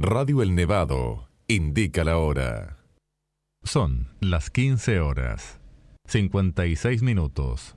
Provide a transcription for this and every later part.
Radio El Nevado indica la hora. Son las 15 horas, 56 minutos.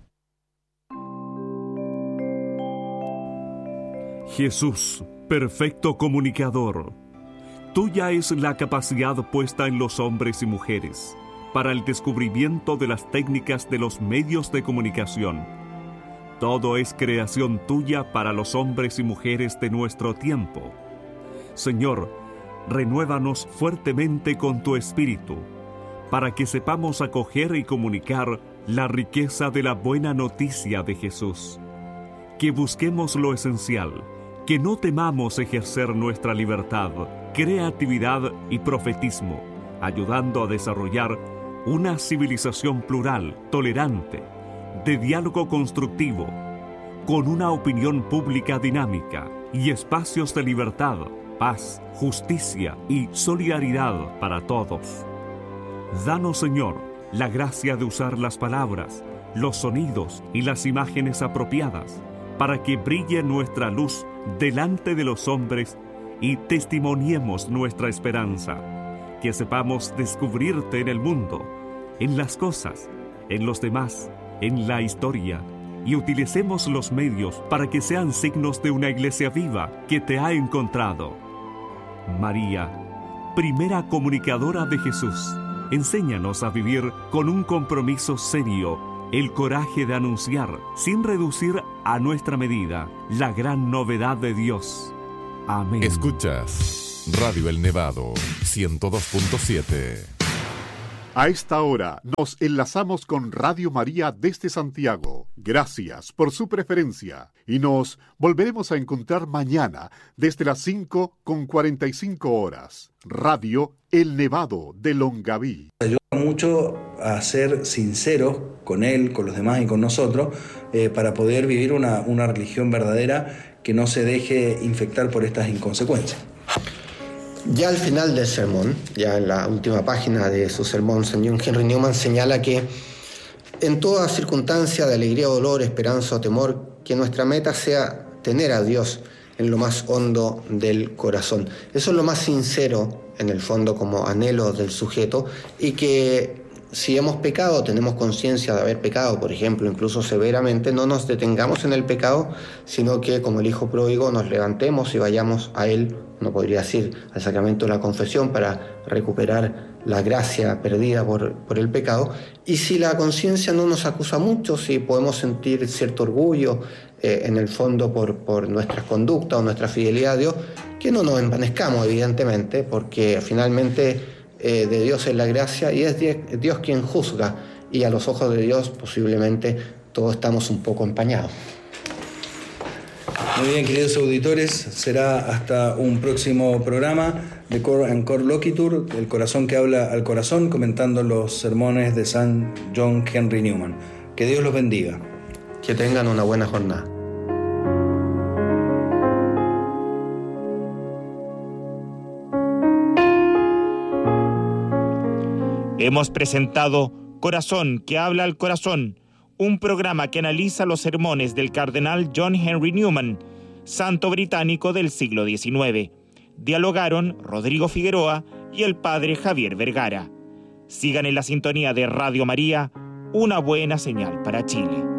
Jesús, perfecto comunicador, tuya es la capacidad puesta en los hombres y mujeres para el descubrimiento de las técnicas de los medios de comunicación. Todo es creación tuya para los hombres y mujeres de nuestro tiempo. Señor, renuévanos fuertemente con tu Espíritu, para que sepamos acoger y comunicar la riqueza de la buena noticia de Jesús. Que busquemos lo esencial, que no temamos ejercer nuestra libertad, creatividad y profetismo, ayudando a desarrollar una civilización plural, tolerante, de diálogo constructivo, con una opinión pública dinámica y espacios de libertad, paz, justicia y solidaridad para todos. Danos, Señor, la gracia de usar las palabras, los sonidos y las imágenes apropiadas para que brille nuestra luz delante de los hombres y testimoniemos nuestra esperanza. Que sepamos descubrirte en el mundo, en las cosas, en los demás, en la historia, y utilicemos los medios para que sean signos de una iglesia viva que te ha encontrado. María, primera comunicadora de Jesús, enséñanos a vivir con un compromiso serio, el coraje de anunciar, sin reducir a nuestra medida, la gran novedad de Dios. Amén. Escuchas Radio El Nevado 102.7. A esta hora nos enlazamos con Radio María desde Santiago. Gracias por su preferencia y nos volveremos a encontrar mañana desde las 5:45. Radio El Nevado de Longaví. Ayuda mucho a ser sinceros con él, con los demás y con nosotros, para poder vivir una religión verdadera que no se deje infectar por estas inconsecuencias. Ya al final del sermón, ya en la última página de su sermón, San John Henry Newman señala que en toda circunstancia de alegría o dolor, esperanza o temor, que nuestra meta sea tener a Dios en lo más hondo del corazón. Eso es lo más sincero, en el fondo, como anhelo del sujeto, y que si hemos pecado, tenemos conciencia de haber pecado, por ejemplo, incluso severamente, no nos detengamos en el pecado, sino que, como el hijo pródigo, nos levantemos y vayamos a él, no podría decir, al sacramento de la confesión para recuperar la gracia perdida por el pecado. Y si la conciencia no nos acusa mucho, si podemos sentir cierto orgullo en el fondo por nuestras conductas o nuestra fidelidad a Dios, que no nos envanezcamos, evidentemente, porque finalmente de Dios es la gracia y es Dios quien juzga, y a los ojos de Dios posiblemente todos estamos un poco empañados. Muy bien, queridos auditores, será hasta un próximo programa de Cor and Cor Loquitur, el corazón que habla al corazón, comentando los sermones de San John Henry Newman. Que Dios los bendiga. Que tengan una buena jornada. Hemos presentado Corazón que habla al corazón, un programa que analiza los sermones del cardenal John Henry Newman, santo británico del siglo XIX. Dialogaron Rodrigo Figueroa y el padre Javier Vergara. Sigan en la sintonía de Radio María, una buena señal para Chile.